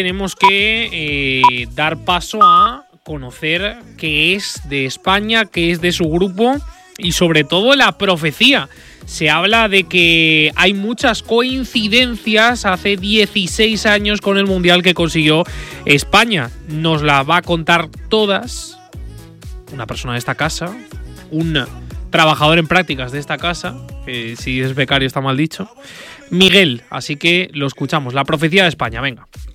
tenemos que dar paso a conocer qué es de España, qué es de su grupo y sobre todo la profecía. Se habla de que hay muchas coincidencias hace 16 años con el Mundial que consiguió España. Nos la va a contar todas una persona de esta casa, un trabajador en prácticas de esta casa, que si es becario está mal dicho, Miguel. Así que lo escuchamos, la profecía de España, venga.